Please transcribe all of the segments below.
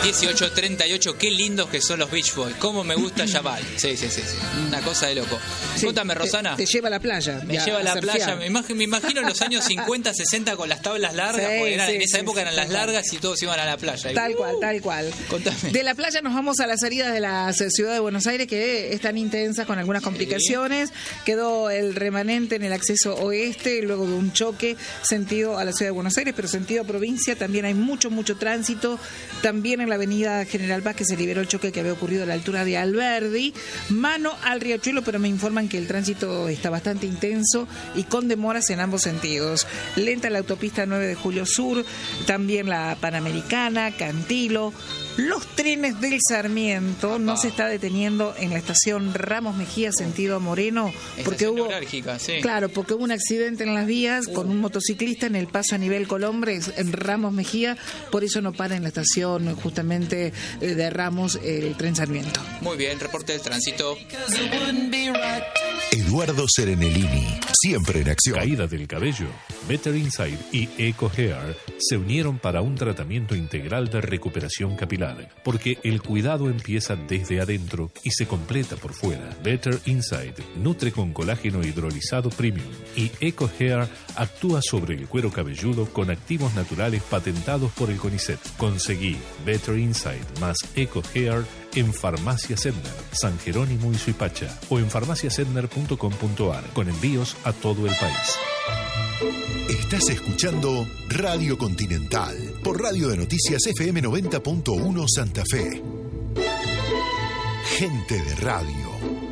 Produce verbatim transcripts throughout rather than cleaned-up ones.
dieciocho treinta y ocho, qué lindos que son los Beach Boys. Cómo me gusta Jabal. Sí, sí, sí, sí. Una cosa de loco. Sí, Cuéntame, Rosana. Te, te lleva a la playa. Me lleva a la playa. Me imagino, me imagino en los años cincuenta, sesenta con las tablas largas, Sí, porque eran, sí, en esa sí, época sí, eran tal las cual. largas y todos iban a la playa. Y, Tal uh, cual, tal cual. Contame. De la playa nos vamos a las salidas de la ciudad de Buenos Aires, que están intensas con algunas complicaciones. Quedó el remanente en el acceso oeste luego de un choque sentido a la ciudad de Buenos Aires, pero sentido provincia también hay mucho, mucho tránsito. También en la avenida General Paz, que se liberó el choque que había ocurrido a la altura de Alberdi. Mano al Riachuelo, pero me informan que el tránsito está bastante intenso y con demoras en ambos sentidos. Lenta la autopista nueve de Julio Sur, también la Panamericana, Cantilo. Los trenes del Sarmiento no se está deteniendo en la estación Ramos Mejía, sentido Moreno, porque Estación hubo, neurálgica, sí. claro, porque hubo un accidente en las vías con un motociclista en el paso a nivel Colombres en Ramos Mejía, por eso no para en la estación justamente eh, de Ramos el tren Sarmiento. Muy bien, reporte del tránsito. Eduardo Serenellini, siempre en acción. Caída del cabello. Better Inside y Eco Hair se unieron para un tratamiento integral de recuperación capilar, porque el cuidado empieza desde adentro y se completa por fuera. Better Inside nutre con colágeno hidrolizado premium y Eco Hair actúa sobre el cuero cabelludo con activos naturales patentados por el CONICET. Conseguí Better Inside más Eco Hair en Farmacia Sedner, San Jerónimo y Suipacha, o en farmacia sedner punto com punto ar, con envíos a todo el país. Estás escuchando Radio Continental por Radio de Noticias F M noventa punto uno Santa Fe. Gente de radio.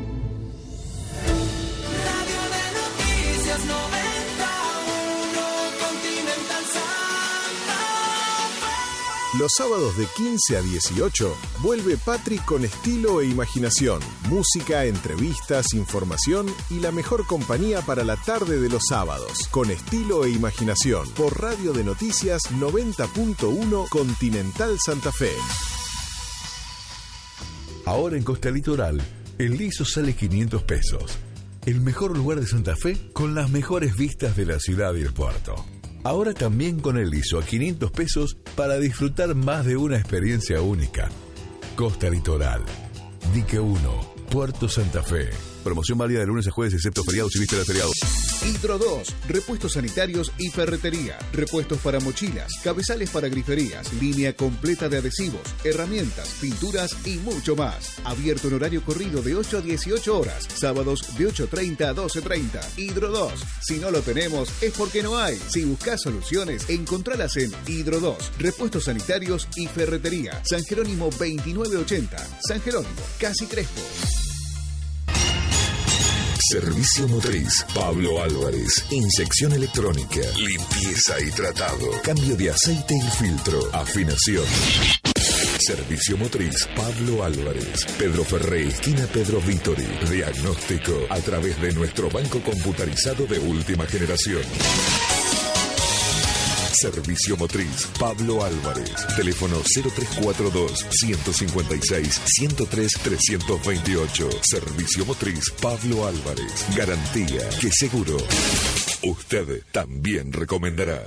Radio de Noticias noventa y uno Continental Santa Fe. Los sábados de quince a dieciocho vuelve Patri con estilo e imaginación, música, entrevistas, información y la mejor compañía para la tarde de los sábados. Con estilo e imaginación por Radio de Noticias noventa punto uno Continental Santa Fe. Ahora en Costa Litoral, el liso sale quinientos pesos. El mejor lugar de Santa Fe con las mejores vistas de la ciudad y el puerto. Ahora también con el liso a quinientos pesos para disfrutar más de una experiencia única. Costa Litoral, Dique uno, Puerto Santa Fe. Promoción válida de lunes a jueves excepto feriados y vísperas de feriados. Hidro dos, repuestos sanitarios y ferretería, repuestos para mochilas, cabezales para griferías, línea completa de adhesivos, herramientas, pinturas y mucho más. Abierto en horario corrido de ocho a dieciocho horas, sábados de ocho treinta a doce treinta. Hidro dos, si no lo tenemos es porque no hay. Si buscas soluciones, encontralas en Hidro dos, repuestos sanitarios y ferretería. San Jerónimo veintinueve ochenta, San Jerónimo, Casi Crespo. Servicio Motriz, Pablo Álvarez. Inyección electrónica, limpieza y tratado, cambio de aceite y filtro, afinación. Servicio Motriz, Pablo Álvarez. Pedro Ferré, esquina Pedro Vítori. Diagnóstico a través de nuestro banco computarizado de última generación. Servicio Motriz, Pablo Álvarez. Teléfono cero tres cuatro dos, uno cinco seis, uno cero tres, tres dos ocho. Servicio Motriz, Pablo Álvarez. Garantía que seguro usted también recomendará.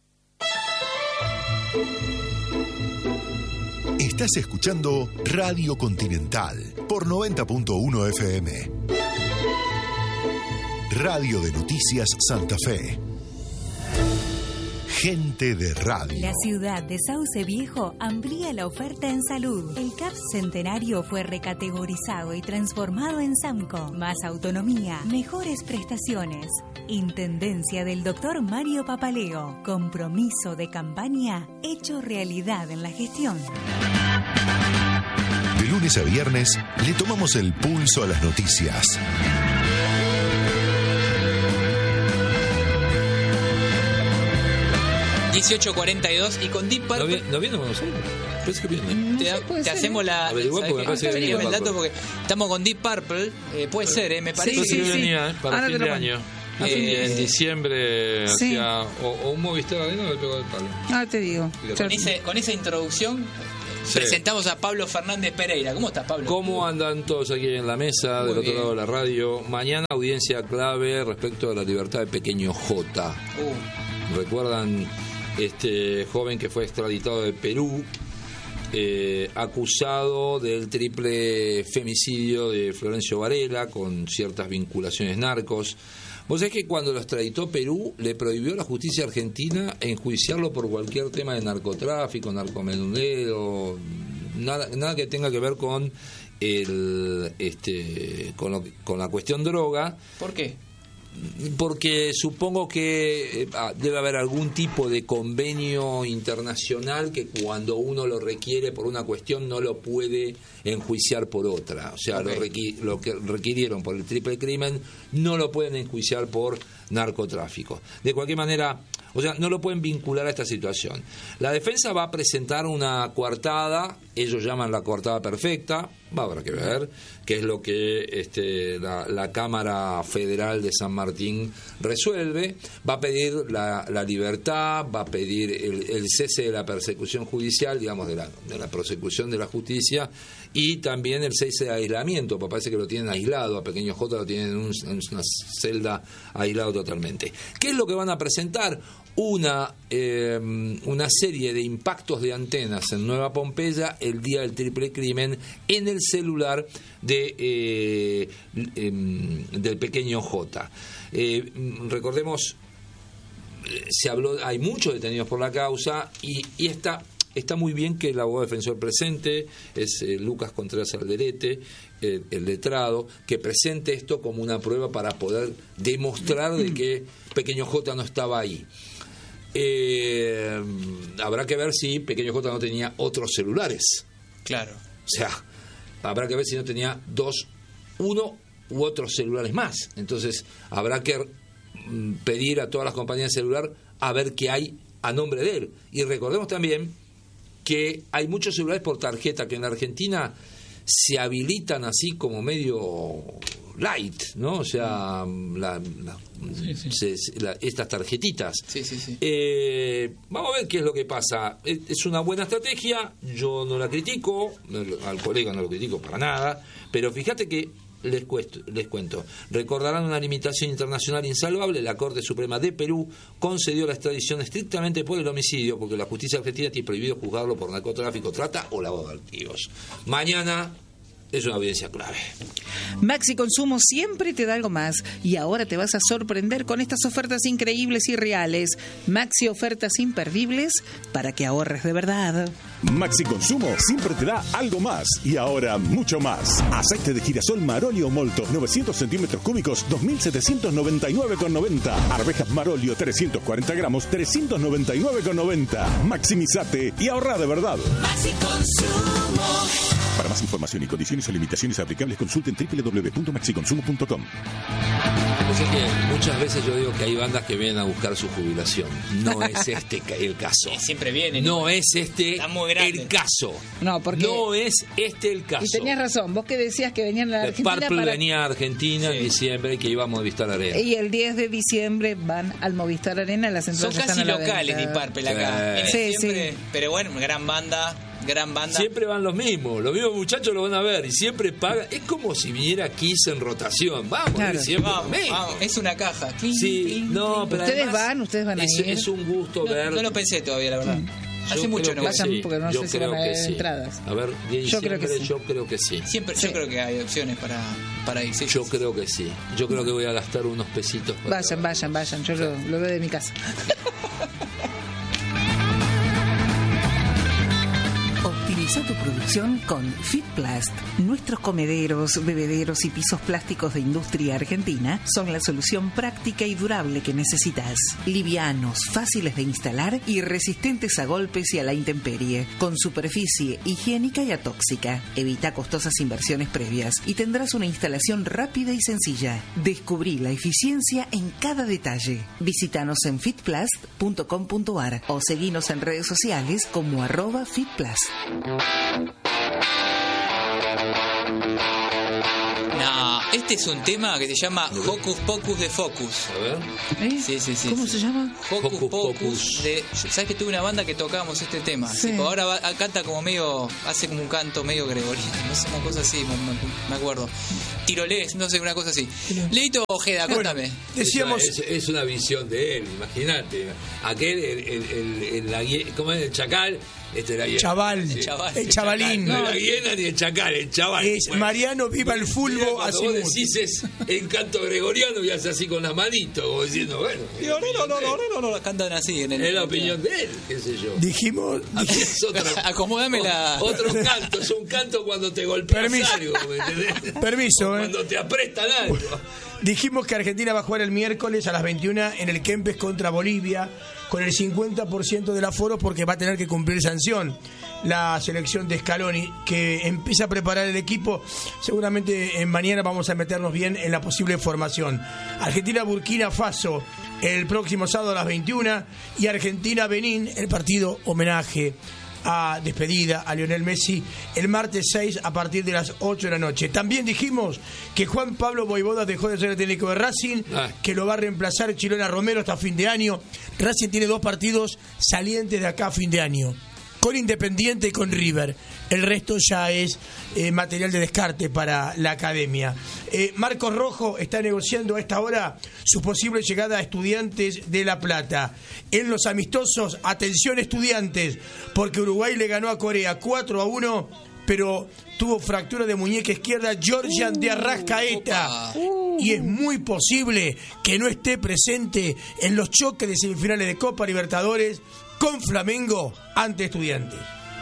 Estás escuchando Radio Continental por noventa punto uno F M. Radio de Noticias Santa Fe. Gente de radio. La ciudad de Sauce Viejo amplía la oferta en salud. El C A P Centenario fue recategorizado y transformado en SAMCO. Más autonomía, mejores prestaciones. Intendencia del doctor Mario Papaleo. Compromiso de campaña hecho realidad en la gestión. De lunes a viernes le tomamos el pulso a las noticias. dieciocho cuarenta y dos y con Deep Purple. ¿No, ¿no viene Buenos Aires? Parece que viene. Te, te hacemos la. Averiguá porque me parece que venía el dato porque estamos con Deep Purple. Eh, puede ser, eh, me parece. Sí, sí, que venía sí. para Ahora fin de año. Eh, en diciembre, sí. hacia, o, o un Movistar Arena le pegó el palo. Ah, te digo. Con, ese, con esa introducción. Sí. Presentamos a Pablo Fernández Pereira. ¿Cómo está, Pablo? ¿Cómo andan todos aquí en la mesa, Muy del bien. otro lado de la radio? Mañana audiencia clave respecto a la libertad de Pequeño J. Uh. ¿Recuerdan este joven que fue extraditado de Perú eh, acusado del triple femicidio de Florencio Varela, con ciertas vinculaciones narcos. Vos sabés que cuando lo extraditó Perú, le prohibió a la justicia argentina enjuiciarlo por cualquier tema de narcotráfico, narcomenudeo, nada, nada que tenga que ver con el este con, lo, con la cuestión droga. ¿Por qué? Porque supongo que eh, debe haber algún tipo de convenio internacional que cuando uno lo requiere por una cuestión no lo puede enjuiciar por otra. O sea, okay. lo, requ- lo que requirieron por el triple crimen no lo pueden enjuiciar por narcotráfico. De cualquier manera, o sea, no lo pueden vincular a esta situación. La defensa va a presentar una coartada, ellos llaman la coartada perfecta, va a haber que ver, que es lo que este, la, la Cámara Federal de San Martín resuelve. Va a pedir la, la libertad, va a pedir el, el cese de la persecución judicial, digamos, de la, de la prosecución de la justicia, y también el cese de aislamiento, porque parece que lo tienen aislado, a Pequeño J lo tienen en, un, en una celda aislado totalmente. ¿Qué es lo que van a presentar? Una, eh, una serie de impactos de antenas en Nueva Pompeya el día del triple crimen en el celular de eh, eh, del Pequeño J. Eh, recordemos, se habló, hay muchos detenidos por la causa y, y esta Está muy bien que el abogado defensor presente, es eh, Lucas Contreras Alderete, el, el letrado, que presente esto como una prueba para poder demostrar de que Pequeño J no estaba ahí. Eh, habrá que ver si Pequeño J no tenía otros celulares. Claro. O sea, habrá que ver si no tenía dos, uno u otros celulares más. Entonces, habrá que mm, pedir a todas las compañías de celular a ver qué hay a nombre de él. Y recordemos también que hay muchos celulares por tarjeta que en la Argentina se habilitan así como medio light, ¿no? O sea, la, la, sí, sí. Se, la, estas tarjetitas. Sí, sí, sí. Eh, vamos a ver qué es lo que pasa. Es, es una buena estrategia, yo no la critico, al colega no lo critico para nada, pero fíjate que Les, cuesto, les cuento. Recordarán una limitación internacional insalvable. La Corte Suprema de Perú concedió la extradición estrictamente por el homicidio, porque la justicia argentina tiene prohibido juzgarlo por narcotráfico, trata o lavado de activos. Mañana es una audiencia clave. Maxi Consumo siempre te da algo más y ahora te vas a sorprender con estas ofertas increíbles y reales. Maxi ofertas imperdibles para que ahorres de verdad. Maxi Consumo siempre te da algo más y ahora mucho más. Aceite de girasol Marolio Molto, novecientos centímetros cúbicos, dos mil setecientos noventa y nueve con noventa. Arvejas Marolio, trescientos cuarenta gramos, trescientos noventa y nueve con noventa. Maximizate y ahorra de verdad. Maxi Consumo. Para más información y condiciones o limitaciones aplicables, consulten doble u doble u doble u punto maxi consumo punto com. Pues es que muchas veces yo digo que hay bandas que vienen a buscar su jubilación. No es este el caso. Siempre vienen. No es este el caso. No, porque no es este el caso. Y tenías razón, vos que decías que venían a la Argentina. Purple para... venía a Argentina sí. en diciembre y que iba a Movistar Arena. Y el diez de diciembre van al Movistar Arena, las entradas son casi locales de Purple acá. Sí, sí, sí. Pero bueno, gran banda. Gran banda. Siempre van los mismos, los mismos muchachos lo van a ver y siempre pagan. Es como si viniera Kiss en rotación. Vamos, claro. siempre vamos, vamos. Es una caja. Cling, sí, cling, no, pero ustedes además, van, ustedes van a es, ir. Es un gusto no, ver. No lo pensé todavía, la verdad. Mm. Hace yo mucho no vayan sí. porque no yo sé si van a haber sí. entradas. A ver, de yo creo que sí. Yo creo que sí. Siempre, sí. Yo creo que hay opciones para, para ir. Sí, yo sí, creo sí. que sí. Yo creo que voy a gastar unos pesitos. Para vayan, vayan, vayan. Yo lo, lo veo de mi casa. Optimiza tu producción con Fitplast. Nuestros comederos, bebederos y pisos plásticos de industria argentina son la solución práctica y durable que necesitas. Livianos, fáciles de instalar y resistentes a golpes y a la intemperie. Con superficie higiénica y atóxica. Evita costosas inversiones previas y tendrás una instalación rápida y sencilla. Descubrí la eficiencia en cada detalle. Visítanos en fitplast punto com punto ar o seguinos en redes sociales como arroba fitplast. No, este es un tema que se llama Hocus Pocus de Focus. A ver. ¿Eh? Sí, sí, sí. ¿Cómo sí. se llama? Hocus, Hocus Pocus. Pocus. De, ¿sabes que tuve una banda que tocábamos este tema? Sí. Tipo, ahora va, canta como medio, hace como un canto medio gregoriano, no sé, una cosa así, me, me acuerdo. Tirolés, no sé, una cosa así. Leito Ojeda, cuéntame. Bueno, decíamos... es, una, es, es una visión de él, imagínate. Aquel, el, el, el, el, la, ¿cómo es? El chacal, Este era Chaval, sí. chaval, el chavalín. No era hiena ni el chacal, el chaval. Es bueno, Mariano Viva el Fulbo. Cuando vos decís es encanto gregoriano y hace así con las manitos, como diciendo, bueno. No, no, no, no, no, no, no, cantan así. En el, es la opinión de él, qué sé yo. Dijimos. Es otro, acomódame la. Otro canto, es un canto cuando te golpeas Permiso. algo, ¿me entendés? Permiso, o eh. Cuando te aprestan algo. Dijimos que Argentina va a jugar el miércoles a las veintiuna en el Kempes contra Bolivia con el cincuenta por ciento del aforo porque va a tener que cumplir sanción la selección de Scaloni, que empieza a preparar el equipo. Seguramente en mañana vamos a meternos bien en la posible formación. Argentina-Burkina Faso el próximo sábado a las veintiuna y Argentina-Benín, el partido homenaje a despedida a Lionel Messi el martes seis a partir de las ocho de la noche. También dijimos que Juan Pablo Voivoda dejó de ser el técnico de Racing, ah. que lo va a reemplazar Chilena Romero hasta fin de año. Racing tiene dos partidos salientes de acá a fin de año, con Independiente y con River. El resto ya es eh, material de descarte para la academia. Eh, Marcos Rojo está negociando a esta hora su posible llegada a Estudiantes de La Plata. En los amistosos, atención Estudiantes, porque Uruguay le ganó a Corea cuatro a uno, pero tuvo fractura de muñeca izquierda Georgian uh, de Arrascaeta. Uh, y es muy posible que no esté presente en los choques de semifinales de Copa Libertadores con Flamengo ante Estudiantes.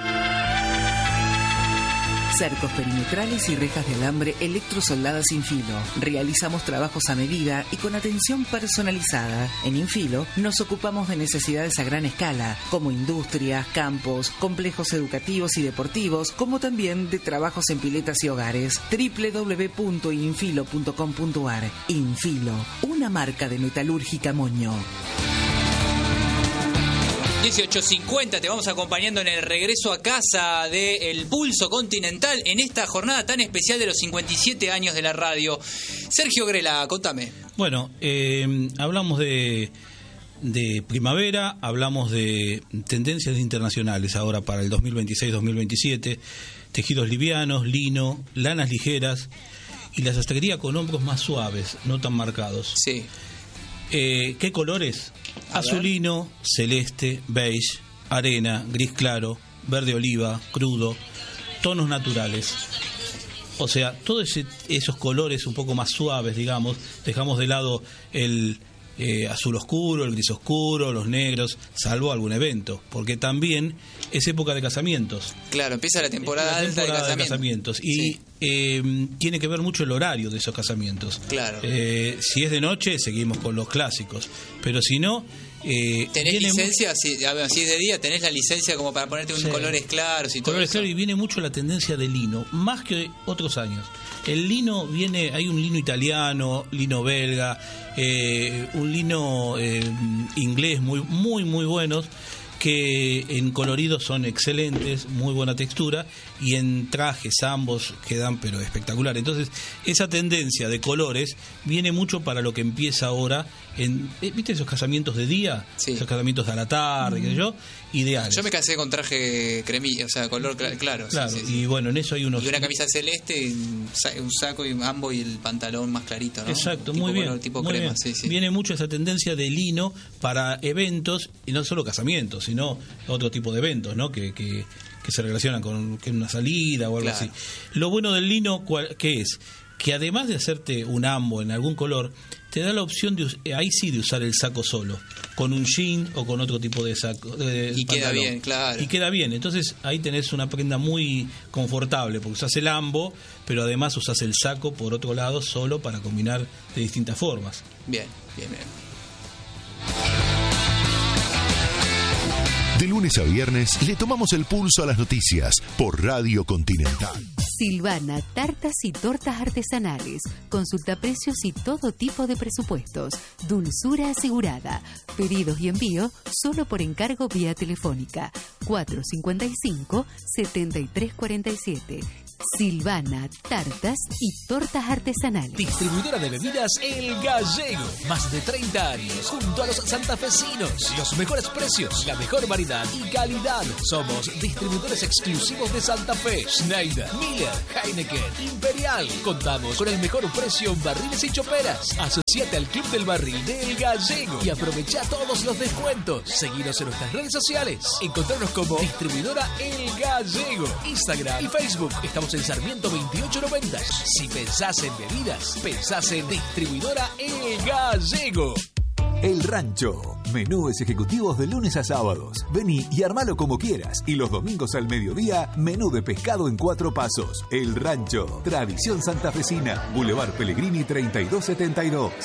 Cercos perimetrales y rejas de alambre electrosoldadas sin filo. Realizamos trabajos a medida y con atención personalizada. En Infilo nos ocupamos de necesidades a gran escala, como industrias, campos, complejos educativos y deportivos, como también de trabajos en piletas y hogares. doble u doble u doble u punto infilo punto com punto a r. Infilo, una marca de Metalúrgica Moño. dieciocho cincuenta, te vamos acompañando en el regreso a casa de El Pulso Continental en esta jornada tan especial de los cincuenta y siete años de la radio. Sergio Grela, contame. Bueno, eh, hablamos de, de primavera, hablamos de tendencias internacionales ahora para el dos mil veintiséis dos mil veintisiete, tejidos livianos, lino, lanas ligeras y la sastrería con hombros más suaves, no tan marcados. Sí. Eh, ¿Qué colores? A Azulino, ver. Celeste, beige, arena, gris claro, verde oliva, crudo, tonos naturales. O sea, todos ese, esos colores un poco más suaves, digamos, dejamos de lado el eh, azul oscuro, el gris oscuro, los negros, salvo algún evento, porque también es época de casamientos. Claro, empieza la temporada, la temporada alta de casamientos. De casamientos. Y sí. eh, tiene que ver mucho el horario de esos casamientos. Claro. Eh, si es de noche, seguimos con los clásicos, pero si no... Eh, ¿Tenés licencia? Si, si es de día, ¿tenés la licencia como para ponerte un sí. colores claros y todo colores eso? Claros, y viene mucho la tendencia del lino, más que otros años. El lino viene, hay un lino italiano, lino belga, eh, un lino eh, inglés muy, muy, muy buenos, que en coloridos son excelentes, muy buena textura, y en trajes ambos quedan pero espectacular. Entonces esa tendencia de colores viene mucho para lo que empieza ahora en, ¿viste esos casamientos de día? Sí. Esos casamientos a la tarde, mm. qué sé yo, ideales. Yo me casé con traje cremilla, o sea, color cl- claro. Claro, sí, sí, sí. Y bueno, en eso hay unos... Y una camisa celeste, un saco y ambos y el pantalón más clarito, ¿no? Exacto, tipo muy bien. Color, tipo muy crema, bien. Sí, sí. Viene mucho esa tendencia de lino para eventos, y no solo casamientos, sino otro tipo de eventos, ¿no? Que, que, que se relacionan con que una salida o algo claro. así. Lo bueno del lino, ¿qué es? Que además de hacerte un ambo en algún color, te da la opción de ahí sí de usar el saco solo, con un jean o con otro tipo de saco de y pantalón. Queda bien, claro. Y queda bien, entonces ahí tenés una prenda muy confortable, porque usás el ambo, pero además usás el saco por otro lado solo para combinar de distintas formas. Bien, bien, bien. De lunes a viernes le tomamos el pulso a las noticias por Radio Continental. Silvana, tartas y tortas artesanales. Consulta precios y todo tipo de presupuestos. Dulzura asegurada. Pedidos y envío solo por encargo vía telefónica. cuatro cinco cinco, siete tres cuatro siete. Silvana, tartas y tortas artesanales. Distribuidora de bebidas El Gallego. Más de treinta años junto a los santafesinos. Los mejores precios, la mejor variedad y calidad. Somos distribuidores exclusivos de Santa Fe. Schneider, Miller, Heineken, Imperial. Contamos con el mejor precio en barriles y choperas. Asociate al Club del Barril de El Gallego y aprovecha todos los descuentos. Seguinos en nuestras redes sociales. Encontrarnos como distribuidora El Gallego. Instagram y Facebook. Estamos en Sarmiento veintiocho noventa. Si pensás en bebidas, pensás en distribuidora El Gallego. El Rancho. Menúes ejecutivos de lunes a sábados. Vení y armalo como quieras. Y los domingos al mediodía, menú de pescado en cuatro pasos. El Rancho. Tradición santafesina. Boulevard Pellegrini treinta y dos setenta y dos.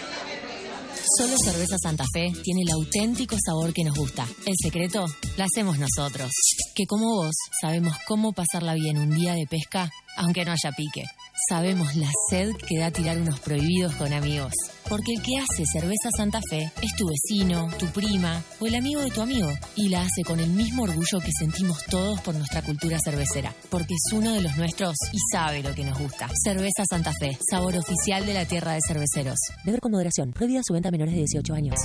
Solo Cerveza Santa Fe tiene el auténtico sabor que nos gusta. El secreto lo hacemos nosotros. Que como vos sabemos cómo pasarla bien un día de pesca, aunque no haya pique. Sabemos la sed que da tirar unos prohibidos con amigos. Porque el que hace Cerveza Santa Fe es tu vecino, tu prima o el amigo de tu amigo. Y la hace con el mismo orgullo que sentimos todos por nuestra cultura cervecera. Porque es uno de los nuestros y sabe lo que nos gusta. Cerveza Santa Fe, sabor oficial de la tierra de cerveceros. Beber con moderación. Prohibida su venta a menores de dieciocho años.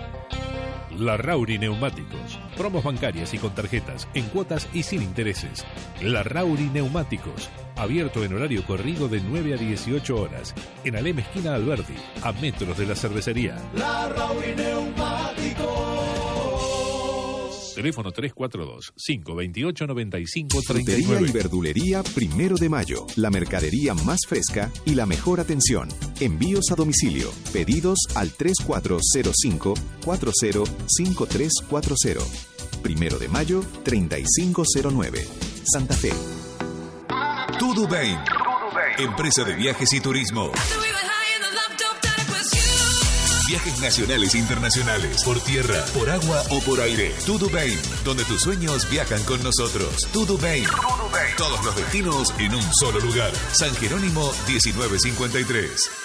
Larrauri Neumáticos. Promos bancarias y con tarjetas, en cuotas y sin intereses. Larrauri Neumáticos. Abierto en horario corrido de nueve a dieciocho horas. En Alem esquina Alberdi, a metros de la cervecería. Larrauri Neumáticos. Teléfono tres cuatro dos, cinco dos ocho, nueve cinco tres nueve. Frutería y verdulería Primero de Mayo. La mercadería más fresca y la mejor atención. Envíos a domicilio. Pedidos al tres cuatro cero cinco, cuatro cero cinco tres cuatro cero. Primero de Mayo, treinta y cinco cero nueve. Santa Fe. Tudubain. Empresa de viajes y turismo. Viajes nacionales e internacionales, por tierra, por agua o por aire. Tudubain, donde tus sueños viajan con nosotros. Tudubain. Todos los destinos en un solo lugar. San Jerónimo diecinueve cincuenta y tres.